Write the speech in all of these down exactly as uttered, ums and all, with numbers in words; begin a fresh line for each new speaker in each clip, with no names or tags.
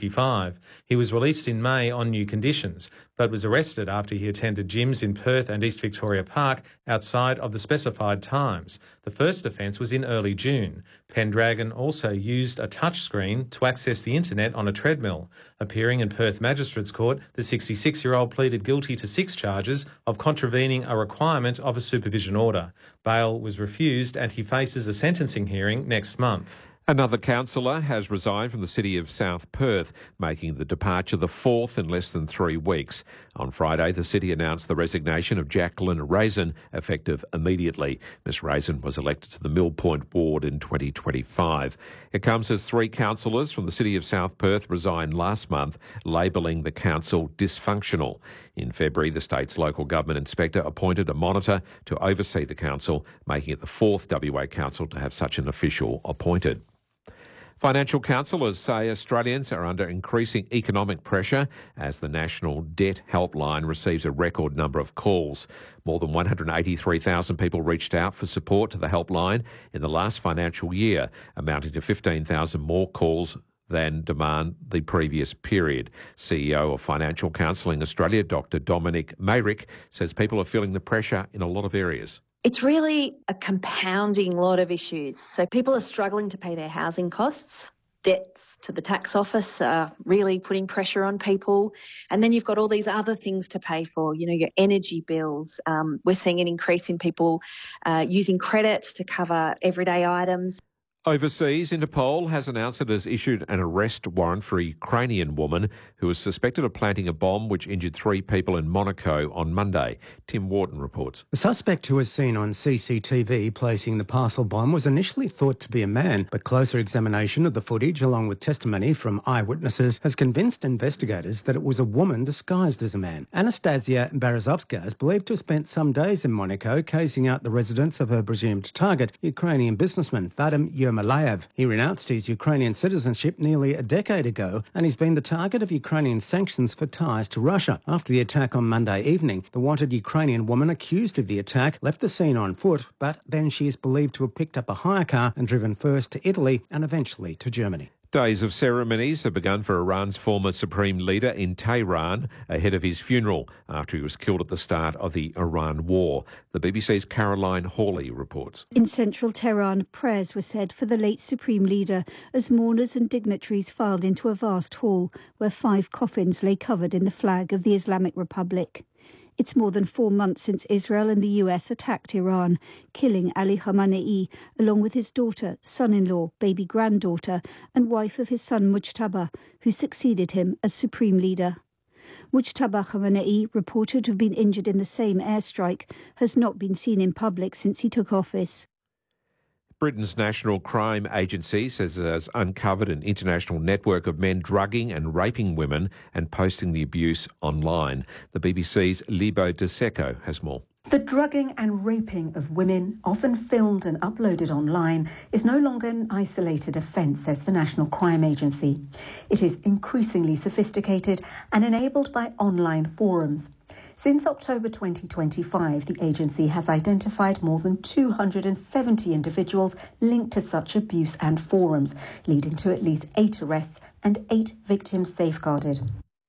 fifty-five. He was released in May on new conditions, but was arrested after he attended gyms in Perth and East Victoria Park outside of the specified times. The first offence was in early June. Pendragon also used a touchscreen to access the internet on a treadmill. Appearing in Perth Magistrates Court, the sixty-six-year-old pleaded guilty to six charges of contravening a requirement of a supervision order. Bail was refused and he faces a sentencing hearing next month.
Another councillor has resigned from the city of South Perth, making the departure the fourth in less than three weeks. On Friday, the city announced the resignation of Jacqueline Raisin, effective immediately. Miss Raisin was elected to the Mill Point ward in twenty twenty-five. It comes as three councillors from the city of South Perth resigned last month, labelling the council dysfunctional. In February, the state's local government inspector appointed a monitor to oversee the council, making it the fourth W A council to have such an official appointed. Financial counsellors say Australians are under increasing economic pressure as the National Debt Helpline receives a record number of calls. More than one hundred eighty-three thousand people reached out for support to the helpline in the last financial year, amounting to fifteen thousand more calls than demand the previous period. C E O of Financial Counselling Australia, Doctor Dominic Mayrick, says people are feeling the pressure in a lot of areas.
It's really a compounding lot of issues. So people are struggling to pay their housing costs. Debts to the tax office are really putting pressure on people. And then you've got all these other things to pay for, you know, your energy bills. Um, we're seeing an increase in people uh, using credit to cover everyday items.
Overseas, Interpol has announced it has issued an arrest warrant for a Ukrainian woman who is suspected of planting a bomb which injured three people in Monaco on Monday. Tim Wharton reports.
The suspect, who was seen on C C T V placing the parcel bomb, was initially thought to be a man, but closer examination of the footage, along with testimony from eyewitnesses, has convinced investigators that it was a woman disguised as a man. Anastasia Berezovska is believed to have spent some days in Monaco casing out the residence of her presumed target, Ukrainian businessman Vadim Yermolayev. He renounced his Ukrainian citizenship nearly a decade ago, and he's been the target of Ukrainian sanctions for ties to Russia. After the attack on Monday evening, the wanted Ukrainian woman accused of the attack left the scene on foot, but then she is believed to have picked up a hire car and driven first to Italy and eventually to Germany.
Days of ceremonies have begun for Iran's former supreme leader in Tehran ahead of his funeral after he was killed at the start of the Iran war. The B B C's Caroline Hawley reports.
In central Tehran, prayers were said for the late supreme leader as mourners and dignitaries filed into a vast hall where five coffins lay covered in the flag of the Islamic Republic. It's more than four months since Israel and the U S attacked Iran, killing Ali Khamenei, along with his daughter, son-in-law, baby granddaughter, and wife of his son Mujtaba, who succeeded him as supreme leader. Mujtaba Khamenei, reported to have been injured in the same airstrike, has not been seen in public since he took office.
Britain's National Crime Agency says it has uncovered an international network of men drugging and raping women and posting the abuse online. The B B C's Libo De Secco has more.
The drugging and raping of women, often filmed and uploaded online, is no longer an isolated offence, says the National Crime Agency. It is increasingly sophisticated and enabled by online forums. Since October twenty twenty-five, the agency has identified more than two hundred seventy individuals linked to such abuse and forums, leading to at least eight arrests and eight victims safeguarded.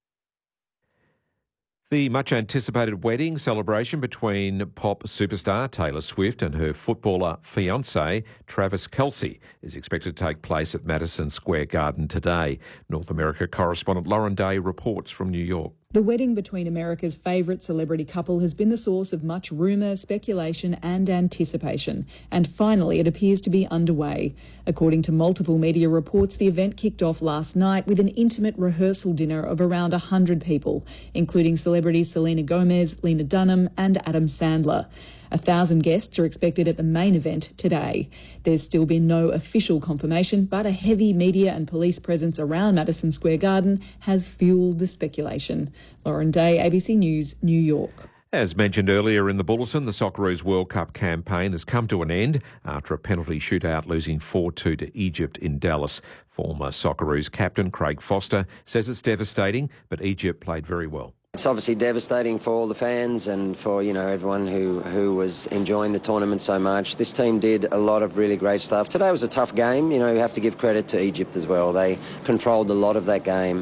The much-anticipated wedding celebration between pop superstar Taylor Swift and her footballer fiancé, Travis Kelce, is expected to take place at Madison Square Garden today. North America correspondent Lauren Day reports from New York.
The wedding between America's favourite celebrity couple has been the source of much rumour, speculation and anticipation. And finally, it appears to be underway. According to multiple media reports, the event kicked off last night with an intimate rehearsal dinner of around one hundred people, including celebrities Selena Gomez, Lena Dunham and Adam Sandler. A thousand guests are expected at the main event today. There's still been no official confirmation, but a heavy media and police presence around Madison Square Garden has fuelled the speculation. Lauren Day, A B C News, New York.
As mentioned earlier in the bulletin, the Socceroos World Cup campaign has come to an end after a penalty shootout losing four two to Egypt in Dallas. Former Socceroos captain Craig Foster says it's devastating, but Egypt played very well.
It's obviously devastating for all the fans and for, you know, everyone who, who was enjoying the tournament so much. This team did a lot of really great stuff. Today was a tough game. You know, you have to give credit to Egypt as well. They controlled a lot of that game.